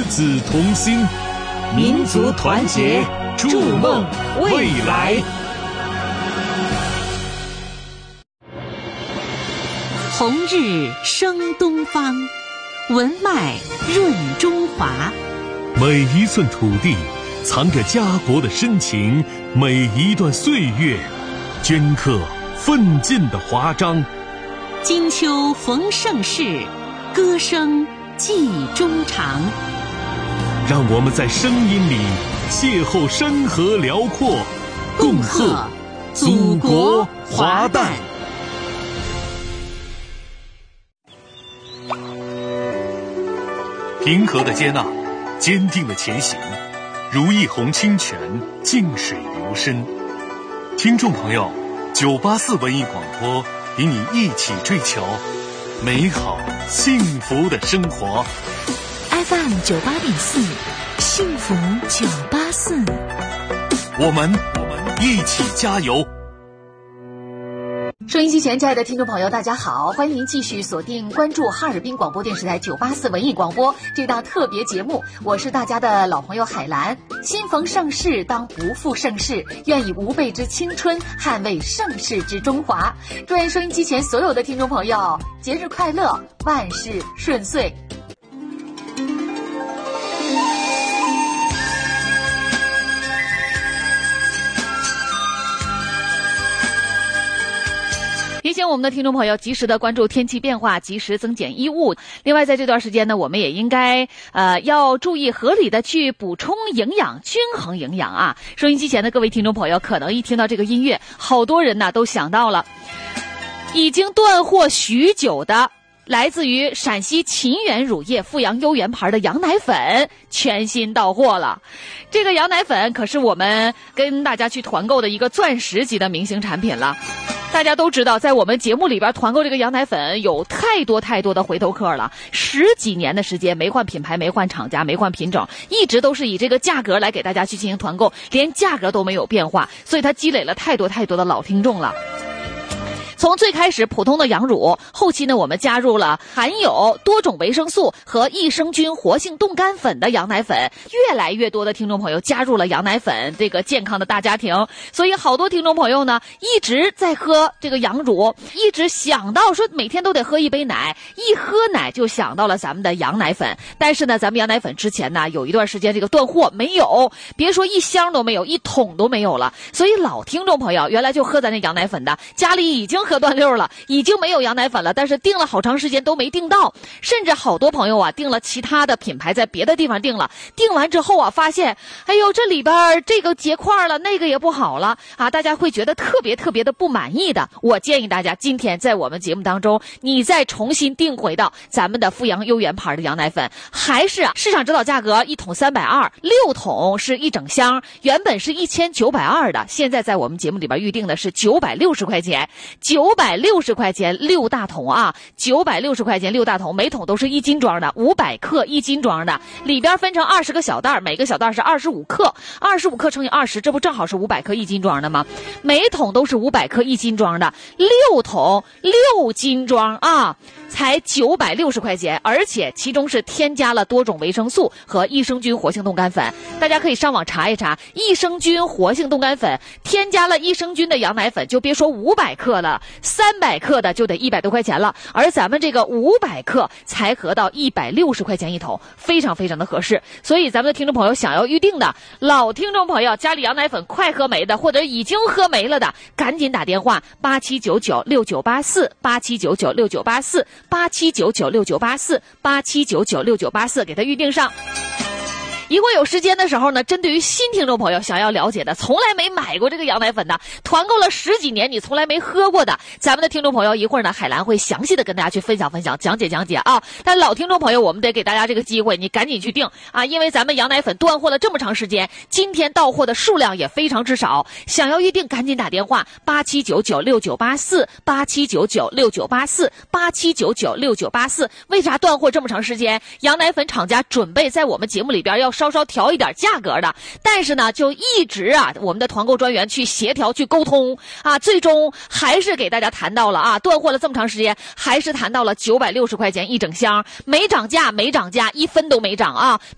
字同心，民族团结，筑梦未来。 红日升东方，文脉润中华。 每一寸土地藏着家国的深情，每一段岁月镌刻奋进的华章。 金秋逢盛世，歌声寄衷肠。 让我们在声音里邂逅山河辽阔，共贺祖国华诞。平和的接纳，坚定的前行，如一泓清泉，静水流深。听众朋友，984文艺广播与你一起追求美好幸福的生活。 FM 98.4，幸福984， 我们一起加油。 收音机前，亲爱的听众朋友，大家好，欢迎您继续锁定关注哈尔滨广播电视台984文艺广播这档特别节目，我是大家的老朋友海兰。新逢盛世，当不负盛世，愿以无辈之青春捍卫盛世之中华。祝愿收音机前所有的听众朋友节日快乐，万事顺遂。提醒我们的听众朋友及时的关注天气变化，及时增减衣物。另外在这段时间呢，我们也应该要注意合理的去补充营养，均衡营养啊。收音机前的各位听众朋友，可能一听到这个音乐，好多人呢都想到了已经断货许久的来自于陕西秦源乳业阜阳优源牌的羊奶粉全新到货了。这个羊奶粉可是我们跟大家去团购的一个钻石级的明星产品了。大家都知道，在我们节目里边团购这个羊奶粉有太多的回头客了，10几年的时间没换品牌，没换厂家，没换品种，一直都是以这个价格来给大家去进行团购，连价格都没有变化，所以它积累了太多的老听众了。从最开始普通的羊乳，后期呢我们加入了含有多种维生素和益生菌活性冻干粉的羊奶粉，越来越多的听众朋友加入了羊奶粉这个健康的大家庭，所以好多听众朋友呢一直在喝这个羊乳，一直想到说每天都得喝一杯奶，一喝奶就想到了咱们的羊奶粉。但是呢咱们羊奶粉之前呢有一段时间这个断货，没有，别说1箱都没有，1桶都没有了，所以老听众朋友原来就喝咱这羊奶粉的，家里已经喝断溜了，已经没有羊奶粉了，但是订了好长时间都没订到，甚至好多朋友啊订了其他的品牌，在别的地方订了，订完之后啊发现，哎呦这里边这个结块了，那个也不好了啊，大家会觉得特别的不满意的。我建议大家今天在我们节目当中，你再重新订回到咱们的阜阳优源牌的羊奶粉，还是市场指导价格1桶320，6桶是一整箱，原本是1920的，现在在我们节目里边预定的是960块钱，960块钱6大桶啊，960块钱6大桶，每桶都是1斤装的，500克1斤装的，里边分成20个小袋，每个小袋是25克，25克乘以20，这不正好是500克1斤装的吗？每桶都是500克1斤装的，6桶6斤装啊，才960块钱，而且其中是添加了多种维生素和益生菌活性冻干粉。大家可以上网查一查，益生菌活性冻干粉添加了益生菌的羊奶粉，就别说500克了，300克的就得100多块钱了，而咱们这个500克才合到160块钱一桶，非常的合适。所以咱们的听众朋友想要预定的，老听众朋友家里羊奶粉快喝没的，或者已经喝没了的，赶紧打电话87996984，87996984，87996984，87996984，给他预定上。一会儿有时间的时候呢，针对于新听众朋友想要了解的，从来没买过这个羊奶粉的，团购了10几年你从来没喝过的，咱们的听众朋友一会儿呢海兰会详细的跟大家去分享讲解啊。但老听众朋友我们得给大家这个机会，你赶紧去订啊，因为咱们羊奶粉断货了这么长时间，今天到货的数量也非常之少，想要预定赶紧打电话87996984，87996984，87996984。为啥断货这么长时间？羊奶粉厂家准备在我们节目里边要稍稍调一点价格的，但是呢就一直啊我们的团购专员去协调去沟通啊，最终还是给大家谈到了啊，断货了这么长时间还是谈到了960块钱一整箱，没涨价，1分都没涨啊，